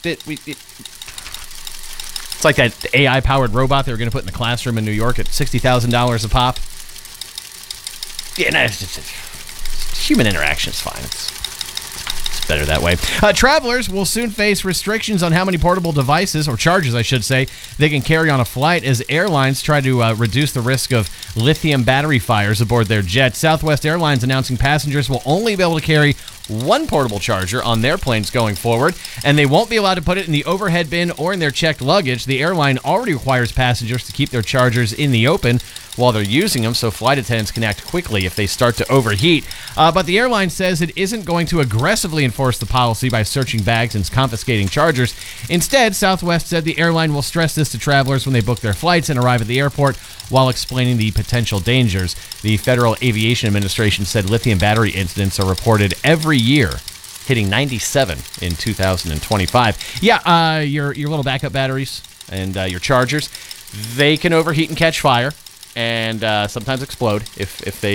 It's like that AI-powered robot they were going to put in the classroom in New York at $60,000 a pop. Yeah, no, human interaction is fine. It's better that way. Travelers will soon face restrictions on how many portable devices, or chargers, I should say, they can carry on a flight as airlines try to reduce the risk of lithium battery fires aboard their jets. Southwest Airlines announcing passengers will only be able to carry one portable charger on their planes going forward, and they won't be allowed to put it in the overhead bin or in their checked luggage. The airline already requires passengers to keep their chargers in the open while they're using them, so flight attendants can act quickly if they start to overheat. But the airline says it isn't going to aggressively enforce the policy by searching bags and confiscating chargers. Instead, Southwest said the airline will stress this to travelers when they book their flights and arrive at the airport while explaining the potential dangers. The Federal Aviation Administration said lithium battery incidents are reported every year, hitting 97 in 2025. Yeah, your little backup batteries and your chargers, they can overheat and catch fire, and sometimes explode if they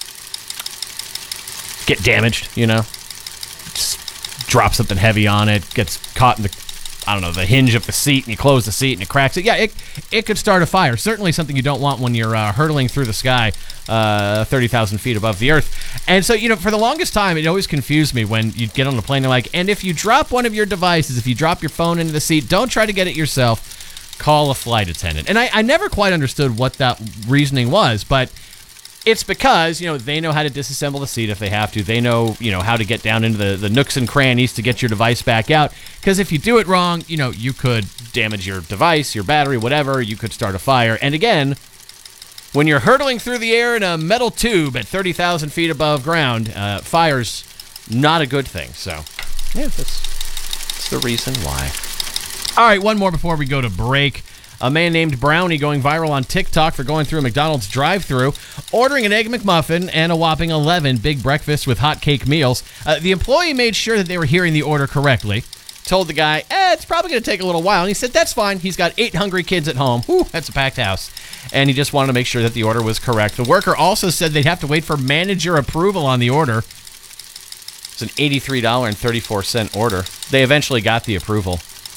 get damaged, Just drop something heavy on it, gets caught in the hinge of the seat, and you close the seat and it cracks it. Yeah, it could start a fire. Certainly something you don't want when you're hurtling through the sky 30,000 feet above the earth. And so, for the longest time, it always confused me when you get on the plane, they're like, and if you drop one of your devices, if you drop your phone into the seat, don't try to get it yourself. Call a flight attendant. And I never quite understood what that reasoning was, but it's because, they know how to disassemble the seat if they have to. They know, how to get down into the nooks and crannies to get your device back out. Because if you do it wrong, you could damage your device, your battery, whatever. You could start a fire. And again, when you're hurtling through the air in a metal tube at 30,000 feet above ground, fire's not a good thing. So, yeah, that's the reason why. All right, one more before we go to break. A man named Brownie going viral on TikTok for going through a McDonald's drive-thru, ordering an Egg McMuffin and a whopping 11 big breakfasts with hot cake meals. The employee made sure that they were hearing the order correctly, told the guy, it's probably going to take a little while, and he said, that's fine. He's got 8 hungry kids at home. Whew, that's a packed house. And he just wanted to make sure that the order was correct. The worker also said they'd have to wait for manager approval on the order. It's an $83.34 order. They eventually got the approval.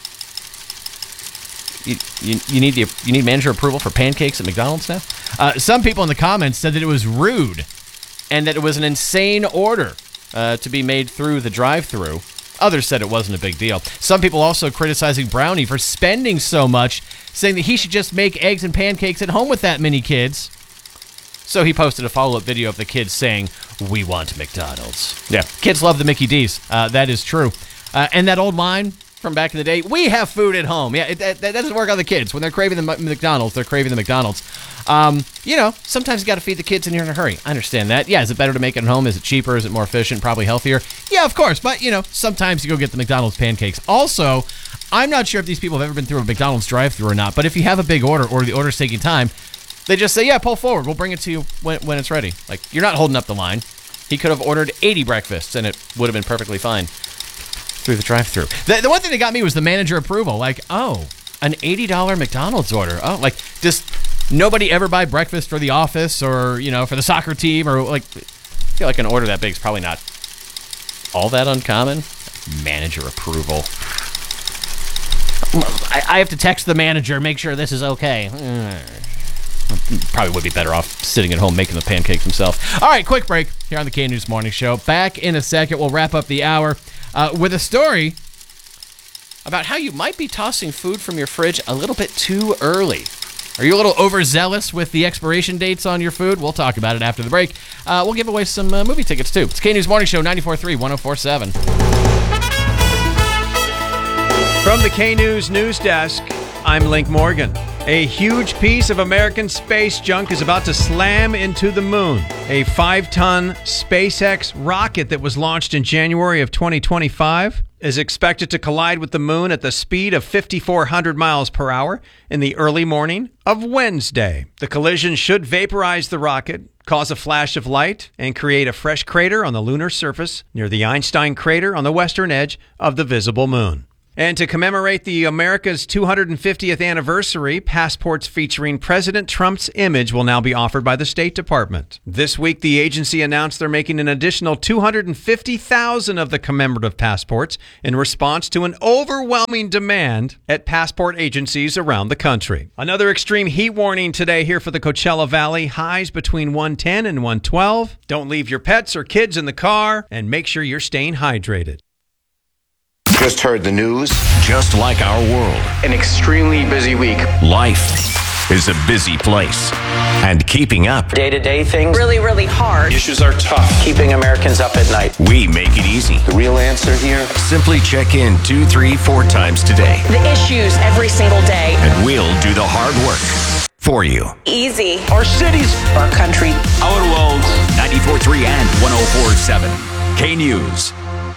You need manager approval for pancakes at McDonald's now? Some people in the comments said that it was rude and that it was an insane order to be made through the drive-thru. Others said it wasn't a big deal. Some people also criticizing Brownie for spending so much, saying that he should just make eggs and pancakes at home with that many kids. So he posted a follow-up video of the kids saying, "We want McDonald's." Yeah, kids love the Mickey D's. That is true. And that old line from back in the day, we have food at home. Yeah, that doesn't work on the kids. When they're craving the McDonald's, they're craving the McDonald's. Sometimes you got to feed the kids and you're in a hurry. I understand that. Yeah, is it better to make it at home? Is it cheaper? Is it more efficient? Probably healthier? Yeah, of course. But, sometimes you go get the McDonald's pancakes. Also, I'm not sure if these people have ever been through a McDonald's drive-thru or not, but if you have a big order or the order's taking time, they just say, yeah, pull forward. We'll bring it to you when it's ready. Like, you're not holding up the line. He could have ordered 80 breakfasts and it would have been perfectly fine through the drive-thru. The one thing that got me was the manager approval. Like, oh, an $80 McDonald's order. Oh, like, does nobody ever buy breakfast for the office or, for the soccer team? Or, like, I feel like an order that big is probably not all that uncommon. Manager approval. I have to text the manager, make sure this is okay. Probably would be better off sitting at home making the pancakes himself. All right, quick break here on the K News Morning Show. Back in a second. We'll wrap up the hour with a story about how you might be tossing food from your fridge a little bit too early. Are you a little overzealous with the expiration dates on your food? We'll talk about it after the break. We'll give away some movie tickets, too. It's K News Morning Show, 94.3, 104.7. From the K News News Desk, I'm Link Morgan. A huge piece of American space junk is about to slam into the moon. A 5-ton SpaceX rocket that was launched in January of 2025 is expected to collide with the moon at the speed of 5,400 miles per hour in the early morning of Wednesday. The collision should vaporize the rocket, cause a flash of light, and create a fresh crater on the lunar surface near the Einstein crater on the western edge of the visible moon. And to commemorate the America's 250th anniversary, passports featuring President Trump's image will now be offered by the State Department. This week, the agency announced they're making an additional 250,000 of the commemorative passports in response to an overwhelming demand at passport agencies around the country. Another extreme heat warning today here for the Coachella Valley. Highs between 110 and 112. Don't leave your pets or kids in the car, and make sure you're staying hydrated. Just heard the news. Just like our world. An extremely busy week. Life is a busy place. And keeping up. Day-to-day things. Really, really hard. Issues are tough. Keeping Americans up at night. We make it easy. The real answer here? Simply check in 2, 3, 4 times today. The issues every single day. And we'll do the hard work for you. Easy. Our cities. Our country. Our world. 94.3 and 104.7. K-News.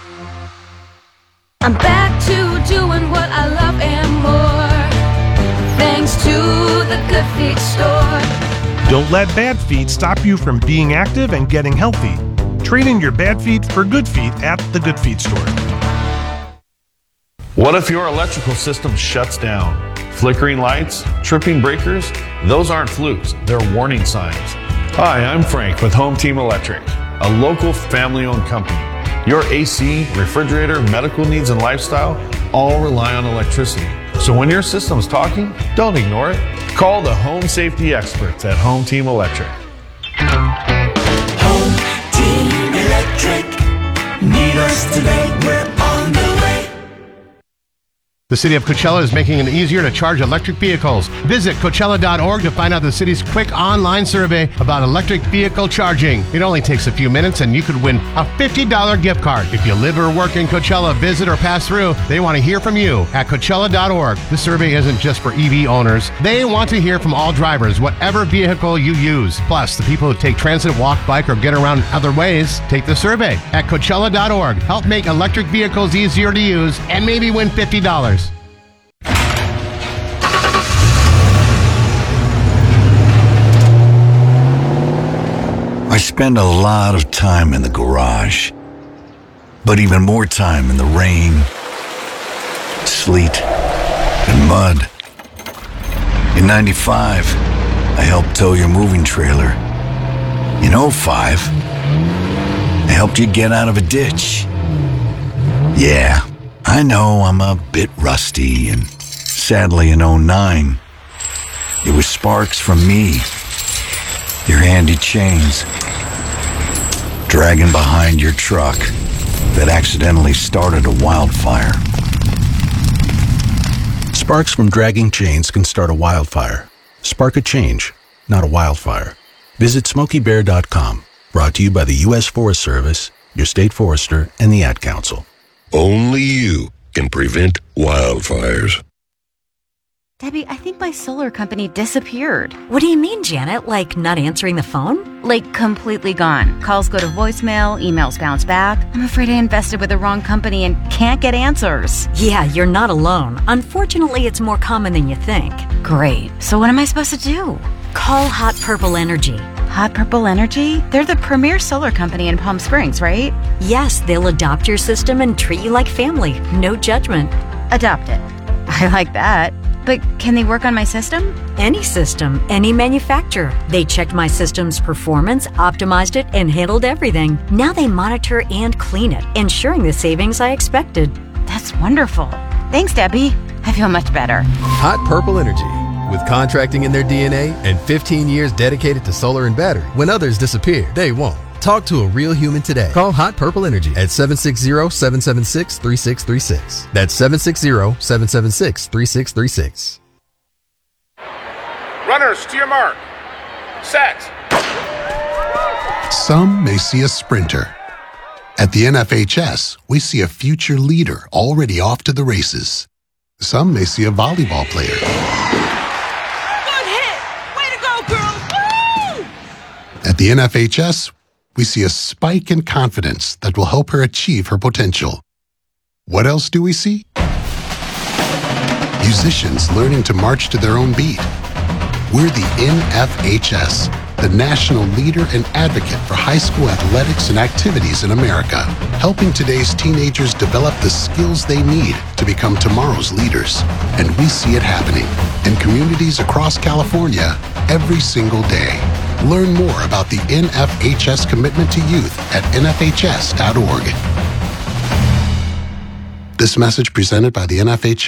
I'm back to doing what I love and more, thanks to the Good Feet store. Don't let bad feet stop you from being active and getting healthy. Trade in your bad feet for good feet at the Good Feet store. What if your electrical system shuts down? Flickering lights, tripping breakers, those aren't flukes, they're warning signs. Hi, I'm Frank with Home Team Electric, a local family-owned company. Your AC, refrigerator, medical needs, and lifestyle all rely on electricity. So when your system's talking, don't ignore it. Call the home safety experts at Home Team Electric. Home Team Electric. Need us today, we're on the way. The City of Coachella is making it easier to charge electric vehicles. Visit Coachella.org to find out the city's quick online survey about electric vehicle charging. It only takes a few minutes and you could win a $50 gift card. If you live or work in Coachella, visit or pass through, they want to hear from you at Coachella.org. This survey isn't just for EV owners. They want to hear from all drivers, whatever vehicle you use. Plus, the people who take transit, walk, bike, or get around other ways, take the survey at Coachella.org. Help make electric vehicles easier to use and maybe win $50. I spend a lot of time in the garage, but even more time in the rain, sleet, and mud. In 95, I helped tow your moving trailer. In 05, I helped you get out of a ditch. Yeah, I know I'm a bit rusty, and sadly in 09, it was sparks from me, your handy chains, dragging behind your truck that accidentally started a wildfire. Sparks from dragging chains can start a wildfire. Spark a change, not a wildfire. Visit SmokeyBear.com. Brought to you by the U.S. Forest Service, your state forester, and the Ad Council. Only you can prevent wildfires. Debbie, I think my solar company disappeared. What do you mean, Janet? Like not answering the phone? Like completely gone. Calls go to voicemail, emails bounce back. I'm afraid I invested with the wrong company and can't get answers. Yeah, you're not alone. Unfortunately, it's more common than you think. Great. So what am I supposed to do? Call Hot Purple Energy. Hot Purple Energy? They're the premier solar company in Palm Springs, right? Yes, they'll adopt your system and treat you like family. No judgment. Adopt it. I like that. But can they work on my system? Any system, any manufacturer. They checked my system's performance, optimized it, and handled everything. Now they monitor and clean it, ensuring the savings I expected. That's wonderful. Thanks, Debbie. I feel much better. Hot Purple Energy. With contracting in their DNA and 15 years dedicated to solar and battery, when others disappear, they won't. Talk to a real human today. Call Hot Purple Energy at 760-776-3636. That's 760-776-3636. Runners, to your mark. Set. Some may see a sprinter. At the NFHS, we see a future leader already off to the races. Some may see a volleyball player. Good hit! Way to go, girls! Woo! At the NFHS, we see a spike in confidence that will help her achieve her potential. What else do we see? Musicians learning to march to their own beat. We're the NFHS, the national leader and advocate for high school athletics and activities in America, helping today's teenagers develop the skills they need to become tomorrow's leaders. And we see it happening in communities across California every single day. Learn more about the NFHS commitment to youth at nfhs.org. This message presented by the NFHS.